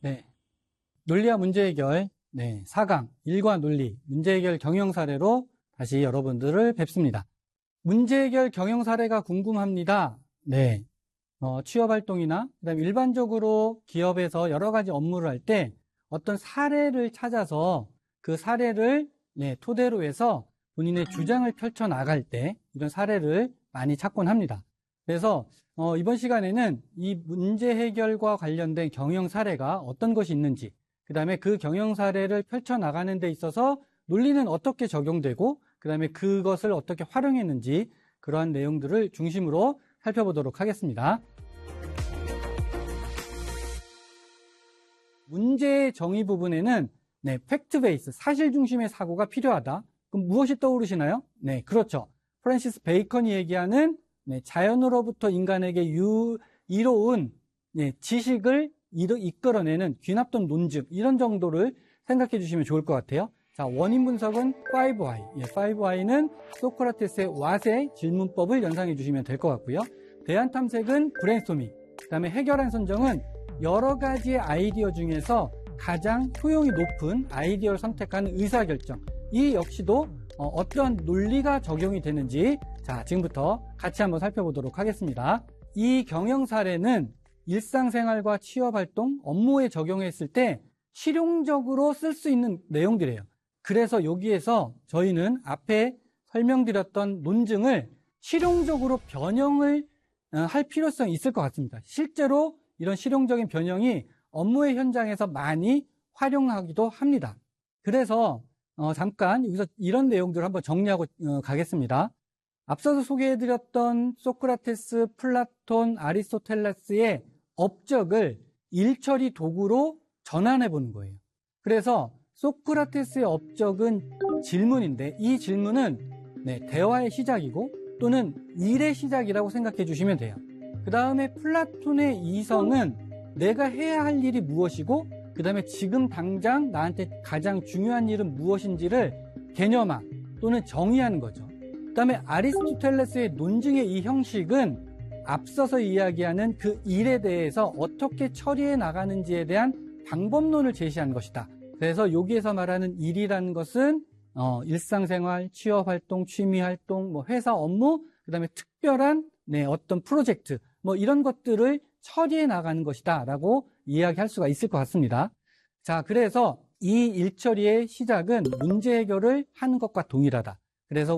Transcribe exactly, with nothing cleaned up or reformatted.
네. 논리와 문제 해결, 네, 사 강, 일과 논리, 문제 해결 경영 사례로 다시 여러분들을 뵙습니다. 문제 해결 경영 사례가 궁금합니다. 네. 어, 취업 활동이나, 그 다음에 일반적으로 기업에서 여러 가지 업무를 할 때 어떤 사례를 찾아서 그 사례를 네, 토대로 해서 본인의 주장을 펼쳐 나갈 때 이런 사례를 많이 찾곤 합니다. 그래서 어, 이번 시간에는 이 문제 해결과 관련된 경영 사례가 어떤 것이 있는지, 그 다음에 그 경영 사례를 펼쳐 나가는 데 있어서 논리는 어떻게 적용되고, 그 다음에 그것을 어떻게 활용했는지 그러한 내용들을 중심으로 살펴보도록 하겠습니다. 문제 정의 부분에는 네, 팩트 베이스, 사실 중심의 사고가 필요하다. 그럼 무엇이 떠오르시나요? 네, 그렇죠. 프랜시스 베이컨이 얘기하는 네, 자연으로부터 인간에게 유, 이로운 네, 지식을 이르, 이끌어내는 귀납던 논증, 이런 정도를 생각해 주시면 좋을 것 같아요. 자, 원인 분석은 파이브 와이. 예, 파이브 와이는 소크라테스의 왓의 질문법을 연상해 주시면 될 것 같고요. 대안 탐색은 브레인스토밍. 그 다음에 해결안 선정은 여러 가지의 아이디어 중에서 가장 효용이 높은 아이디어를 선택하는 의사결정. 이 역시도 어, 어떤 논리가 적용이 되는지 자, 지금부터 같이 한번 살펴보도록 하겠습니다. 이 경영 사례는 일상생활과 취업활동, 업무에 적용했을 때 실용적으로 쓸 수 있는 내용들이에요. 그래서 여기에서 저희는 앞에 설명드렸던 논증을 실용적으로 변형을 할 필요성이 있을 것 같습니다. 실제로 이런 실용적인 변형이 업무의 현장에서 많이 활용하기도 합니다. 그래서 어, 잠깐 여기서 이런 내용들을 한번 정리하고 어, 가겠습니다. 앞서서 소개해드렸던 소크라테스, 플라톤, 아리스토텔레스의 업적을 일처리 도구로 전환해 보는 거예요. 그래서 소크라테스의 업적은 질문인데 이 질문은 네, 대화의 시작이고 또는 일의 시작이라고 생각해 주시면 돼요. 그 다음에 플라톤의 이성은 내가 해야 할 일이 무엇이고 그 다음에 지금 당장 나한테 가장 중요한 일은 무엇인지를 개념화 또는 정의하는 거죠. 그 다음에 아리스토텔레스의 논증의 이 형식은 앞서서 이야기하는 그 일에 대해서 어떻게 처리해 나가는지에 대한 방법론을 제시한 것이다. 그래서 여기에서 말하는 일이라는 것은 어, 일상생활, 취업활동, 취미활동, 뭐 회사 업무, 그 다음에 특별한 네, 어떤 프로젝트 뭐 이런 것들을 처리해 나가는 것이다 라고 이야기할 수가 있을 것 같습니다. 자, 그래서 이 일처리의 시작은 문제 해결을 하는 것과 동일하다. 그래서